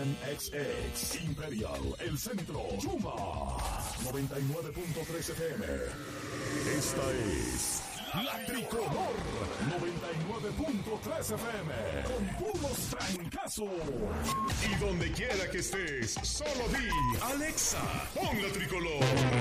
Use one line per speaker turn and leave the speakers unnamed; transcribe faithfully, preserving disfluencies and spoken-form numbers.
N X X, Imperial, El Centro, Yuma, noventa y nueve punto tres F M. Esta es La Tricolor, noventa y nueve punto tres F M, con puros trancazos. Y donde quiera que estés, solo di, Alexa, pon La Tricolor.